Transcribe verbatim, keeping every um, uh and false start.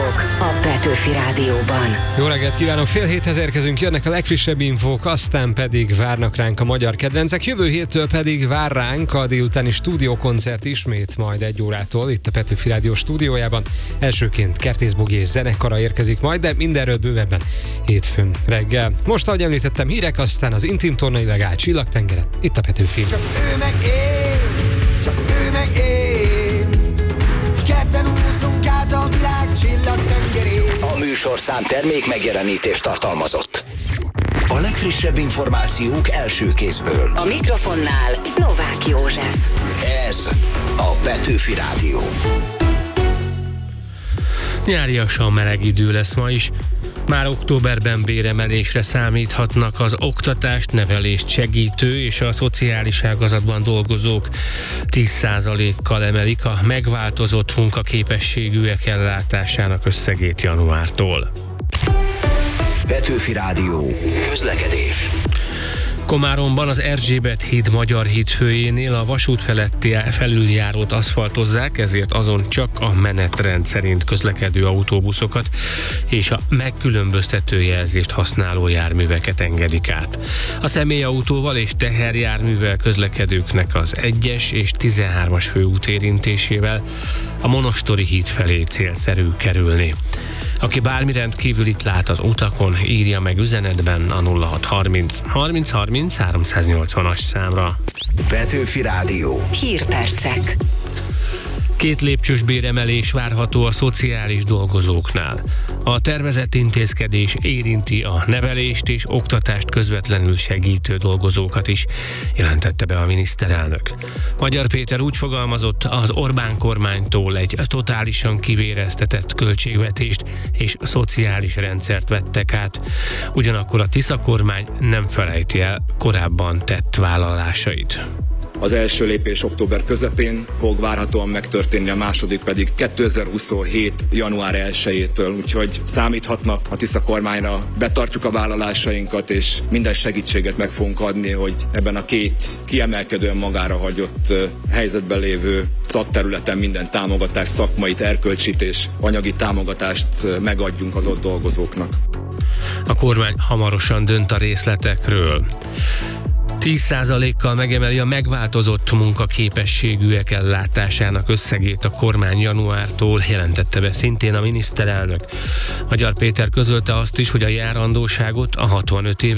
hírek a Petőfi Rádióban. Jó reggelt kívánok, fél héthez érkezünk, jönnek a legfrissebb infók, aztán pedig várnak ránk a magyar kedvencek. Jövő héttől pedig vár ránk a délutáni stúdiókoncert ismét majd egy órától itt a Petőfi Rádió stúdiójában. Elsőként Kertész Bogi és zenekara érkezik majd, de mindenről bővebben hétfőn reggel. Most, ahogy említettem, hírek, aztán az Intim Torna illegál Csillagtengeren, itt a Petőfi. Csak ő meg én, csak ő meg én, ketten úszunk át a világ csillagtengerén. A műsorszám termék megjelenítést tartalmazott. A legfrissebb információk első kézből. A mikrofonnál Novák József. Ez a Petőfi Rádió. Nyáriasan meleg idő lesz ma is. Már októberben béremelésre számíthatnak az oktatást, nevelést segítő és a szociális ágazatban dolgozók. tíz százalékkal emelik a megváltozott munkaképességűek ellátásának összegét januártól. Petőfi Rádió. Közlekedés. Komáromban az Erzsébet híd Magyar híd főjénél a vasút feletti felüljárót aszfaltozzák, ezért azon csak a menetrend szerint közlekedő autóbuszokat és a megkülönböztető jelzést használó járműveket engedik át. A személyautóval és teherjárművel közlekedőknek az egyes és tizenhármas főút érintésével a Monostori híd felé célszerű kerülni. Aki bármi rendkívülit lát az utakon, írja meg üzenetben a nulla hat harminc harminc harminc háromszáznyolcvanas számra. Petőfi Rádió. Hírpercek. Két lépcsős béremelés várható a szociális dolgozóknál. A tervezett intézkedés érinti a nevelést és oktatást közvetlenül segítő dolgozókat is, jelentette be a miniszterelnök. Magyar Péter úgy fogalmazott, az Orbán kormánytól egy totálisan kivéreztetett költségvetést és szociális rendszert vettek át. Ugyanakkor a Tisza kormány nem felejti el korábban tett vállalásait. Az első lépés október közepén fog várhatóan megtörténni, a második pedig kétezer-huszonhét. január elsejétől, úgyhogy számíthatnak a Tisza kormányra, betartjuk a vállalásainkat, és minden segítséget meg fogunk adni, hogy ebben a két kiemelkedően magára hagyott helyzetben lévő szakterületen minden támogatást, szakmait, erkölcsit és anyagi támogatást megadjunk az ott dolgozóknak. A kormány hamarosan dönt a részletekről. tíz százalékkal megemeli a megváltozott munkaképességűek ellátásának összegét a kormány januártól, jelentette be szintén a miniszterelnök. Magyar Péter közölte azt is, hogy a járandóságot a hatvanöt év